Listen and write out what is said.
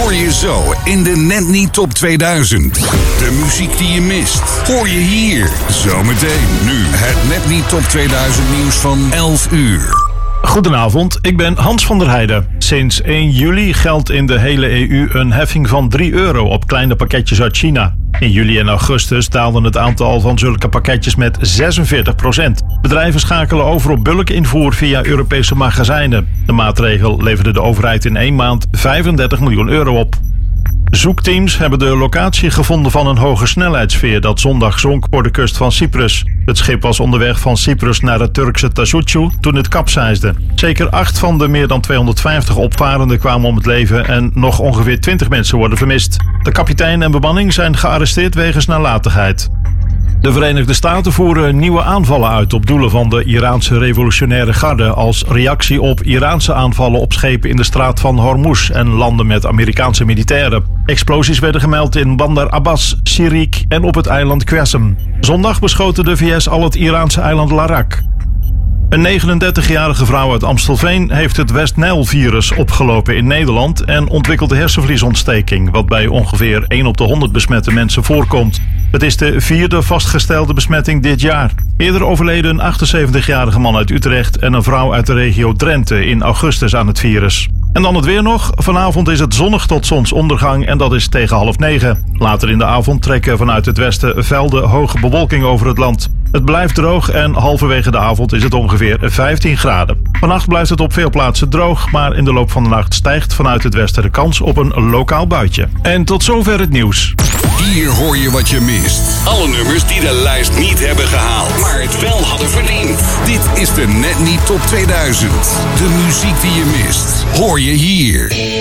hoor je zo in de Net Niet Top 2000. De muziek die je mist, hoor je hier. Zometeen nu het Net Niet Top 2000 nieuws van 11 uur. Goedenavond, ik ben Hans van der Heijden. Sinds 1 juli geldt in de hele EU een heffing van €3 op kleine pakketjes uit China. In juli en augustus daalde het aantal van zulke pakketjes met 46%. Bedrijven schakelen over op bulkinvoer via Europese magazijnen. De maatregel leverde de overheid in 1 maand €35 miljoen op. Zoekteams hebben de locatie gevonden van een hoge snelheidsveer dat zondag zonk voor de kust van Cyprus. Het schip was onderweg van Cyprus naar het Turkse Tasucu toen het kapseisde. Zeker 8 van de meer dan 250 opvarenden kwamen om het leven en nog ongeveer 20 mensen worden vermist. De kapitein en bemanning zijn gearresteerd wegens nalatigheid. De Verenigde Staten voeren nieuwe aanvallen uit op doelen van de Iraanse revolutionaire garde als reactie op Iraanse aanvallen op schepen in de straat van Hormuz en landen met Amerikaanse militairen. Explosies werden gemeld in Bandar Abbas, Sirik en op het eiland Qasem. Zondag beschoten de VS al het Iraanse eiland Larak. Een 39-jarige vrouw uit Amstelveen heeft het West Nile-virus opgelopen in Nederland en ontwikkelde hersenvliesontsteking, wat bij ongeveer 1 op de 100 besmette mensen voorkomt. Het is de 4e vastgestelde besmetting dit jaar. Eerder overleden een 78-jarige man uit Utrecht en een vrouw uit de regio Drenthe in augustus aan het virus. En dan het weer nog. Vanavond is het zonnig tot zonsondergang en dat is tegen 8:30. Later in de avond trekken vanuit het westen velden hoge bewolking over het land. Het blijft droog en halverwege de avond is het ongeveer 15 graden. Vannacht blijft het op veel plaatsen droog, maar in de loop van de nacht stijgt vanuit het westen de kans op een lokaal buitje. En tot zover het nieuws. Hier hoor je wat je mist. Alle nummers die de lijst niet hebben gehaald, maar het wel hadden verdiend. Dit is de Net Niet Top 2000. De muziek die je mist, hoor je hier.